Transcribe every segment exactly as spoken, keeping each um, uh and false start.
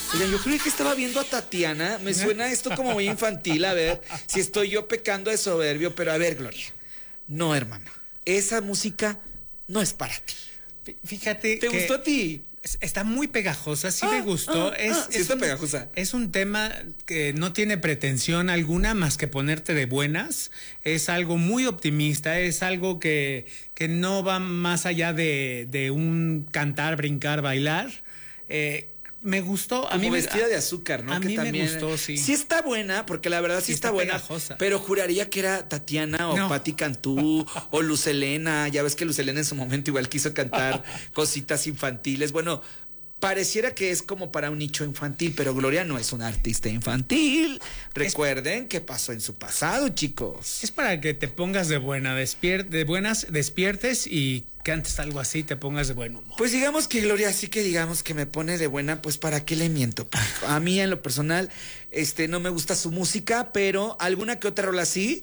Oigan, yo creo que estaba viendo a Tatiana. Me suena esto como muy infantil. A ver si estoy yo pecando de soberbio. Pero a ver, Gloria. No, hermana. Esa música no es para ti. Fíjate. ¿Te que gustó a ti? Está muy pegajosa, sí ah, me gustó. Ah, es, ah, sí es está un, pegajosa. Es un tema que no tiene pretensión alguna más que ponerte de buenas. Es algo muy optimista, es algo que, que no va más allá de, de un cantar, brincar, bailar. Eh, Me gustó. Como a mí vestida me, de azúcar, ¿no? A que mí también, me gustó, sí. Sí está buena, porque la verdad sí, sí está, está buena. Pegajosa. Pero juraría que era Tatiana o no. Patti Cantú o Luz Helena. Ya ves que Luz Helena en su momento igual quiso cantar cositas infantiles. Bueno, pareciera que es como para un nicho infantil, pero Gloria no es una artista infantil. Recuerden es, qué pasó en su pasado, chicos. Es para que te pongas de buena, despier de buenas, despiertes y cantes algo así, te pongas de buen humor. Pues digamos que Gloria sí que digamos que me pone de buena, pues para qué le miento. A mí en lo personal, este, no me gusta su música, pero alguna que otra rola sí,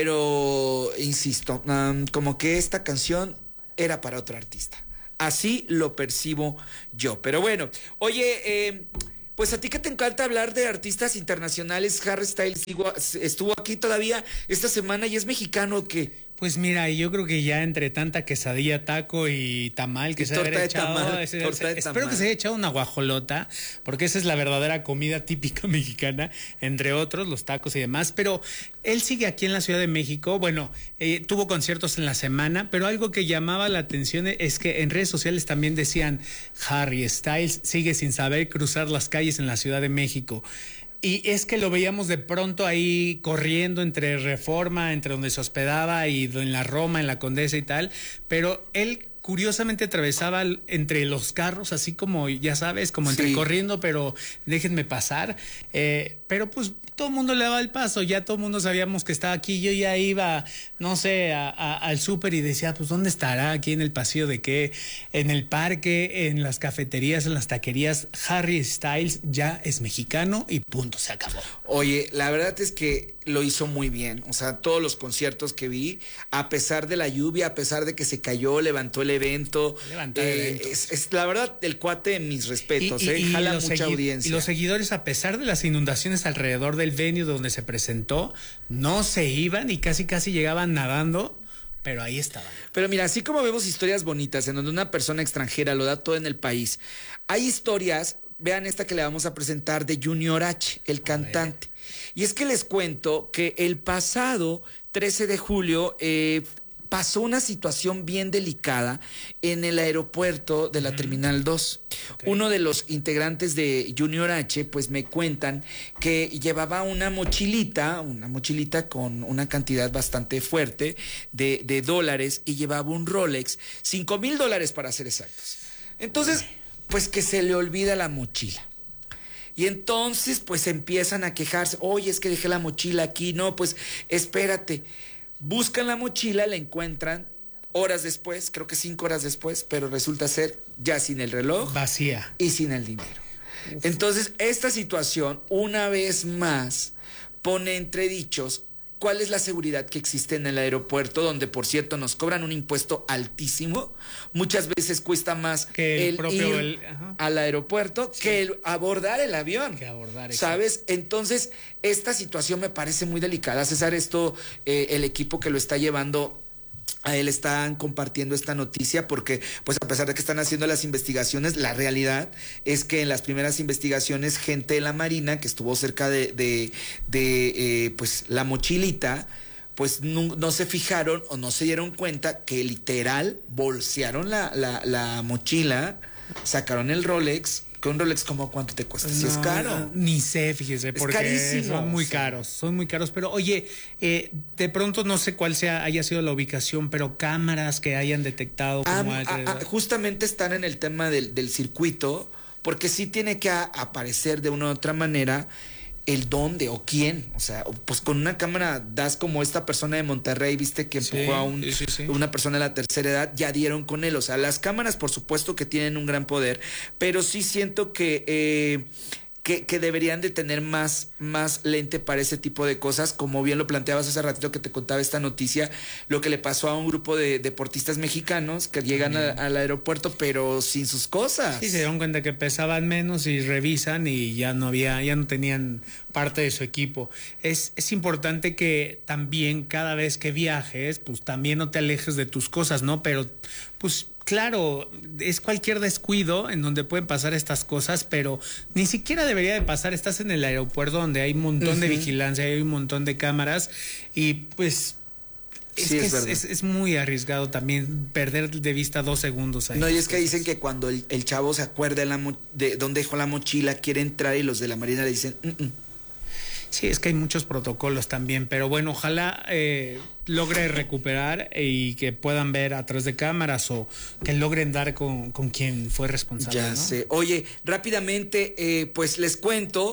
pero insisto, um, como que esta canción era para otro artista. Así lo percibo yo. Pero bueno, oye, eh, pues a ti que te encanta hablar de artistas internacionales, Harry Styles estuvo aquí todavía esta semana y es mexicano que... Pues mira, yo creo que ya entre tanta quesadilla, taco y tamal que y se torta haya de echado, tamal, ese, torta de espero tamal. que se haya echado una guajolota, porque esa es la verdadera comida típica mexicana, entre otros, los tacos y demás. Pero él sigue aquí en la Ciudad de México, bueno, eh, tuvo conciertos en la semana, pero algo que llamaba la atención es que en redes sociales también decían, Harry Styles sigue sin saber cruzar las calles en la Ciudad de México. Y es que lo veíamos de pronto ahí corriendo entre Reforma, entre donde se hospedaba y en la Roma, en la Condesa y tal, pero él curiosamente atravesaba entre los carros, así como, ya sabes, como entre sí. corriendo, pero déjenme pasar. Eh, pero pues todo el mundo le daba el paso, ya todo el mundo sabíamos que estaba aquí. Yo ya iba, no sé, a, a, al súper y decía, pues ¿dónde estará? Aquí en el pasillo de qué, en el parque, en las cafeterías, en las taquerías. Harry Styles ya es mexicano y punto, se acabó. Oye, la verdad es que lo hizo muy bien, o sea, todos los conciertos que vi, a pesar de la lluvia, a pesar de que se cayó, levantó el evento. Levantó eh, eventos. Es, es la verdad, el cuate, mis respetos, y, y, eh, y jala mucha segui- audiencia. Y los seguidores, a pesar de las inundaciones alrededor del venue donde se presentó, no se iban y casi casi llegaban nadando, pero ahí estaban. Pero mira, así como vemos historias bonitas en donde una persona extranjera lo da todo en el país, hay historias, vean esta que le vamos a presentar de Junior H, el cantante. Y es que les cuento que el pasado trece de julio eh, pasó una situación bien delicada en el aeropuerto de la uh-huh. Terminal dos. Okay. Uno de los integrantes de Junior H, pues me cuentan que llevaba una mochilita, una mochilita con una cantidad bastante fuerte de, de dólares y llevaba un Rolex, cinco mil dólares para ser exactos. Entonces, pues que se le olvida la mochila. Y entonces, pues empiezan a quejarse. Oye, es que dejé la mochila aquí. No, pues espérate. Buscan la mochila, la encuentran horas después, creo que cinco horas después, pero resulta ser ya sin el reloj. Vacía. Y sin el dinero. Uf. Entonces, esta situación, una vez más, pone entredichos cuál es la seguridad que existe en el aeropuerto, donde, por cierto, nos cobran un impuesto altísimo. Muchas veces cuesta más que el, el propio ir el, al aeropuerto sí. que el abordar el avión. Que abordar, ¿sabes? Exacto. Entonces, esta situación me parece muy delicada. César, esto, eh, el equipo que lo está llevando, a él están compartiendo esta noticia porque, pues a pesar de que están haciendo las investigaciones, la realidad es que en las primeras investigaciones, gente de la Marina que estuvo cerca de, de, de eh, pues la mochilita, pues no, no se fijaron o no se dieron cuenta que literal bolsearon la, la, la mochila, sacaron el Rolex. Que un Rolex, ¿como cuánto te cuesta? Si no, es caro. No, ni sé, fíjese, porque es carísimo, son muy o sea. caros, son muy caros. Pero oye, eh, de pronto no sé cuál sea haya sido la ubicación, pero cámaras que hayan detectado. Ah, como ah, ah, justamente están en el tema del, del circuito, porque sí tiene que a, aparecer de una u otra manera el dónde o quién, o sea, pues con una cámara das como esta persona de Monterrey, viste que empujó sí, a un, sí, sí. una persona de la tercera edad, ya dieron con él, o sea, las cámaras por supuesto que tienen un gran poder, pero sí siento que, eh, que, que deberían de tener más, más lente para ese tipo de cosas, como bien lo planteabas hace ratito que te contaba esta noticia, lo que le pasó a un grupo de deportistas mexicanos que llegan a, al aeropuerto pero sin sus cosas. Sí, se dieron cuenta que pesaban menos y revisan y ya no había, ya no tenían parte de su equipo. Es, es importante que también cada vez que viajes, pues también no te alejes de tus cosas, ¿no? Pero, pues, claro, es cualquier descuido en donde pueden pasar estas cosas, pero ni siquiera debería de pasar. Estás en el aeropuerto donde hay un montón uh-huh. de vigilancia, hay un montón de cámaras y pues es, sí, que es, es, es, es muy arriesgado también perder de vista dos segundos ahí. No, y es que dicen que cuando el, el chavo se acuerda de, la mo- de dónde dejó la mochila, quiere entrar y los de la Marina le dicen... Mm-mm. Sí, es que hay muchos protocolos también, pero bueno, ojalá eh, logre recuperar y que puedan ver a través de cámaras o que logren dar con, con quien fue responsable. Ya ¿no? sé. Oye, rápidamente, eh, pues les cuento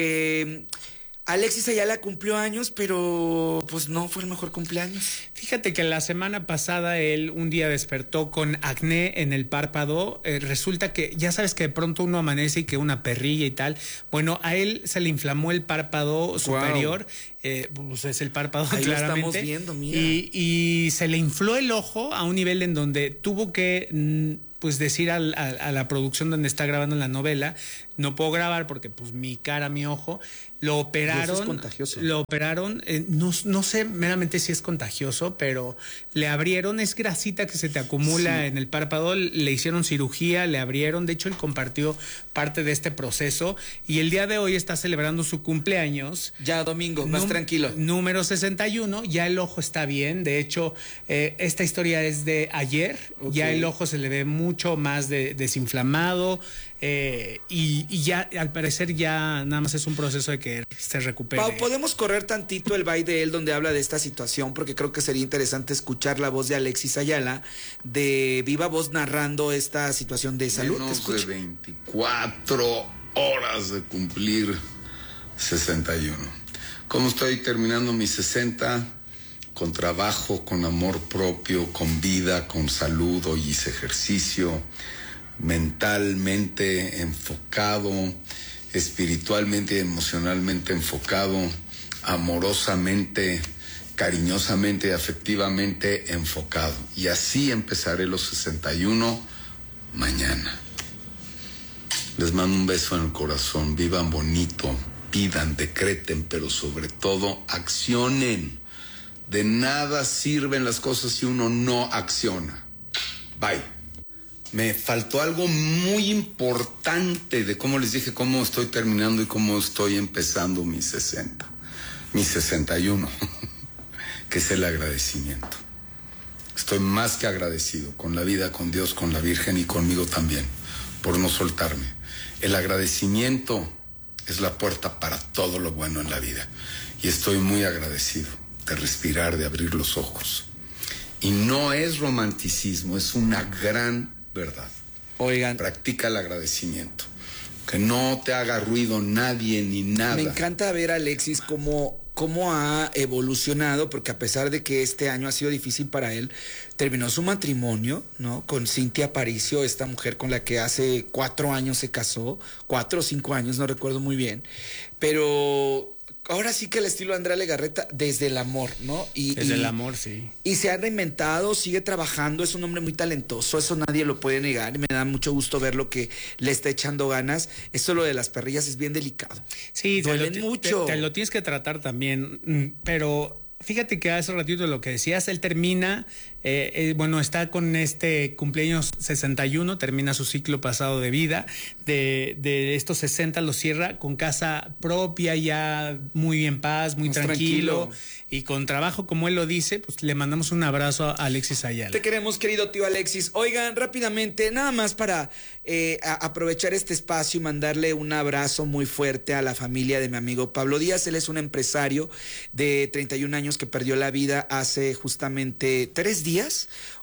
que Alexis Ayala cumplió años, pero pues no fue el mejor cumpleaños. Fíjate que la semana pasada él un día despertó con acné en el párpado. Eh, resulta que ya sabes que de pronto uno amanece y que una perrilla y tal. Bueno, a él se le inflamó el párpado wow. superior. Eh, pues es el párpado ahí claramente. Lo estamos viendo, mira. Y, y se le infló el ojo a un nivel en donde tuvo que... pues decir al, a, a la producción donde está grabando la novela, no puedo grabar porque pues mi cara, mi ojo, lo operaron. Eso es contagioso. Lo operaron, eh, no, no sé meramente si es contagioso, pero le abrieron, es grasita que se te acumula sí. en el párpado, le hicieron cirugía, le abrieron, de hecho él compartió parte de este proceso y el día de hoy está celebrando su cumpleaños. Ya domingo, más Num- tranquilo. Número sesenta y uno, ya el ojo está bien, de hecho eh, esta historia es de ayer, okay. ya el ojo se le ve mucho más de, desinflamado eh, y, y ya al parecer ya nada más es un proceso de que se recupere. Pau, ¿podemos correr tantito el bye de él donde habla de esta situación? Porque creo que sería interesante escuchar la voz de Alexis Ayala de viva voz narrando esta situación de salud. Menos de veinticuatro horas de cumplir sesenta y uno. ¿Cómo estoy terminando mis sesenta? Con trabajo, con amor propio, con vida, con salud. Hoy hice ejercicio, mentalmente enfocado, espiritualmente y emocionalmente enfocado, amorosamente, cariñosamente y afectivamente enfocado. Y así empezaré los sesenta y uno mañana. Les mando un beso en el corazón, vivan bonito, pidan, decreten, pero sobre todo accionen. De nada sirven las cosas si uno no acciona. Bye. Me faltó algo muy importante de cómo les dije, cómo estoy terminando y cómo estoy empezando mis sesenta, mis sesenta y uno, que es el agradecimiento. Estoy más que agradecido con la vida, con Dios, con la Virgen y conmigo también, por no soltarme. El agradecimiento es la puerta para todo lo bueno en la vida y estoy muy agradecido de respirar, de abrir los ojos. Y no es romanticismo, es una gran verdad. Oigan, practica el agradecimiento. Que no te haga ruido nadie ni nada. Me encanta ver a Alexis cómo, cómo ha evolucionado, porque a pesar de que este año ha sido difícil para él, terminó su matrimonio, ¿no? Con Cintia Aparicio, esta mujer con la que hace cuatro años se casó, cuatro o cinco años, no recuerdo muy bien, pero ahora sí que el estilo Andrea Legarreta, desde el amor, ¿no? Y, desde y, el amor, sí. Y se ha reinventado, sigue trabajando, es un hombre muy talentoso, eso nadie lo puede negar. Me da mucho gusto ver lo que le está echando ganas. Esto lo de las perrillas es bien delicado. Sí, duelen te lo, mucho. Te, te lo tienes que tratar también, pero fíjate que hace ratito lo que decías, él termina, eh, eh, bueno, está con este cumpleaños sesenta y uno, termina su ciclo pasado de vida, de, de estos sesenta lo cierra con casa propia, ya muy en paz, muy tranquilo, tranquilo y con trabajo, como él lo dice, pues le mandamos un abrazo a Alexis Ayala. Te queremos, querido tío Alexis. Oigan, rápidamente, nada más para eh, a, aprovechar este espacio y mandarle un abrazo muy fuerte a la familia de mi amigo Pablo Díaz. Él es un empresario de treinta y un años que perdió la vida hace justamente tres días.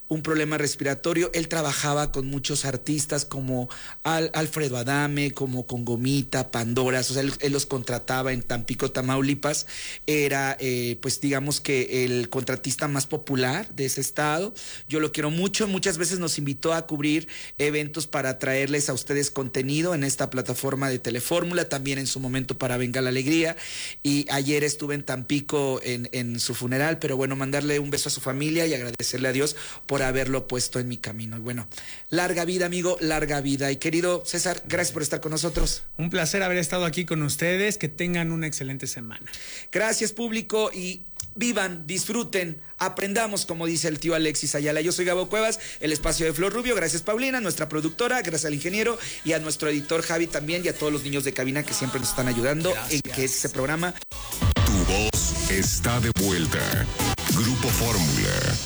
un problema respiratorio. Él trabajaba con muchos artistas como Al, Alfredo Adame, como con Gomita, Pandoras, o sea, él, él los contrataba en Tampico, Tamaulipas. Era, eh, pues digamos que el contratista más popular de ese estado. Yo lo quiero mucho, muchas veces nos invitó a cubrir eventos para traerles a ustedes contenido en esta plataforma de Telefórmula, también en su momento para Venga la Alegría, y ayer estuve en Tampico en, en su funeral, pero bueno, mandarle un beso a su familia y agradecerle a Dios por haberlo puesto en mi camino. Y bueno, larga vida, amigo, larga vida. Y querido César, gracias por estar con nosotros. Un placer haber estado aquí con ustedes, que tengan una excelente semana. Gracias, público, y vivan, disfruten, aprendamos, como dice el tío Alexis Ayala. Yo soy Gabo Cuevas, el espacio de Flor Rubio. Gracias, Paulina, nuestra productora, gracias al ingeniero y a nuestro editor Javi también, y a todos los niños de cabina que siempre nos están ayudando en que este programa. Tu voz está de vuelta. Grupo Fórmula.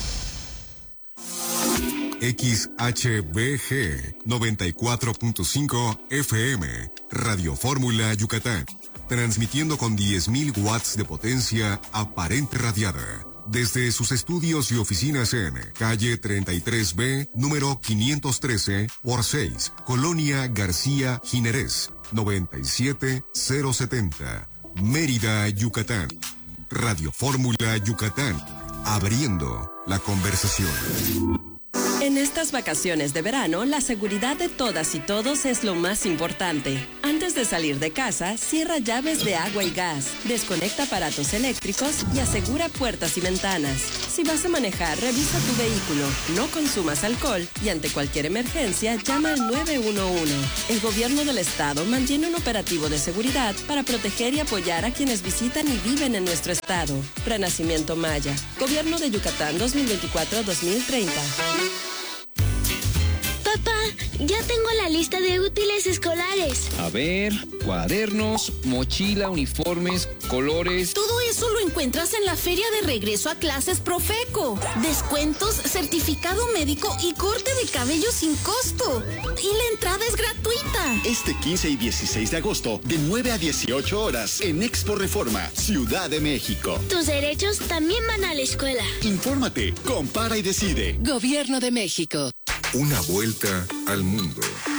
X H B G noventa y cuatro punto cinco F M, Radio Fórmula Yucatán. Transmitiendo con diez mil watts de potencia aparente radiada. Desde sus estudios y oficinas en calle treinta y tres B, número quinientos trece por seis, Colonia García Jiménez, noventa y siete mil setenta, Mérida, Yucatán. Radio Fórmula Yucatán, abriendo la conversación. En estas vacaciones de verano, la seguridad de todas y todos es lo más importante. Antes de salir de casa, cierra llaves de agua y gas, desconecta aparatos eléctricos y asegura puertas y ventanas. Si vas a manejar, revisa tu vehículo, no consumas alcohol y ante cualquier emergencia, llama al nueve uno uno. El gobierno del estado mantiene un operativo de seguridad para proteger y apoyar a quienes visitan y viven en nuestro estado. Renacimiento Maya. Gobierno de Yucatán dos mil veinticuatro a dos mil treinta. Papá, ya tengo la lista de útiles escolares. A ver, cuadernos, mochila, uniformes, colores. Todo eso lo encuentras en la Feria de Regreso a Clases Profeco. Descuentos, certificado médico y corte de cabello sin costo. Y la entrada es gratuita. Este quince y dieciséis de agosto, de nueve a dieciocho horas, en Expo Reforma, Ciudad de México. Tus derechos también van a la escuela. Infórmate, compara y decide. Gobierno de México. Una vuelta al mundo.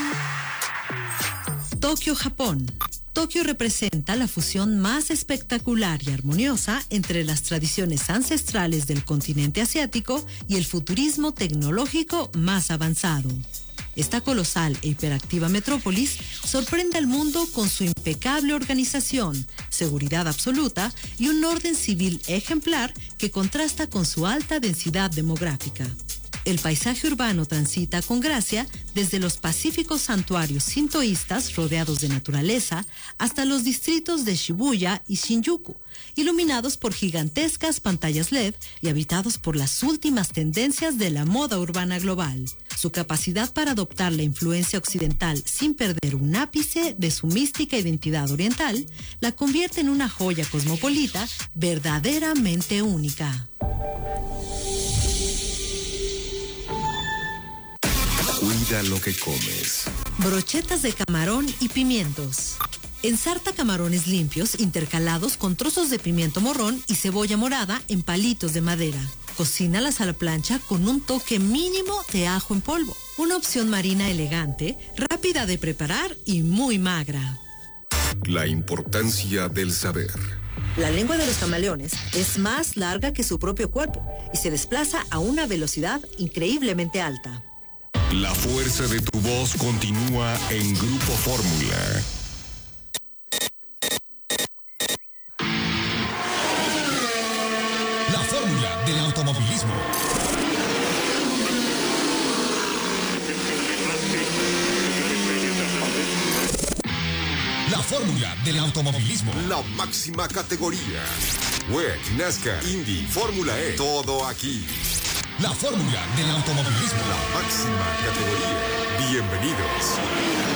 Tokio, Japón. Tokio representa la fusión más espectacular y armoniosa entre las tradiciones ancestrales del continente asiático y el futurismo tecnológico más avanzado. Esta colosal e hiperactiva metrópolis sorprende al mundo con su impecable organización, seguridad absoluta y un orden civil ejemplar que contrasta con su alta densidad demográfica. El paisaje urbano transita con gracia desde los pacíficos santuarios sintoístas rodeados de naturaleza hasta los distritos de Shibuya y Shinjuku, iluminados por gigantescas pantallas L E D y habitados por las últimas tendencias de la moda urbana global. Su capacidad para adoptar la influencia occidental sin perder un ápice de su mística identidad oriental la convierte en una joya cosmopolita verdaderamente única. Cuida lo que comes. Brochetas de camarón y pimientos. Ensarta camarones limpios intercalados con trozos de pimiento morrón y cebolla morada en palitos de madera. Cocínalas a la plancha con un toque mínimo de ajo en polvo. Una opción marina elegante, rápida de preparar y muy magra. La importancia del saber. La lengua de los camaleones es más larga que su propio cuerpo y se desplaza a una velocidad increíblemente alta. La fuerza de tu voz continúa en Grupo Fórmula. La fórmula del automovilismo. La fórmula del automovilismo. La máxima categoría. W E C, NASCAR, Indy, Fórmula E. Todo aquí. La fórmula del automovilismo. La máxima categoría. Bienvenidos.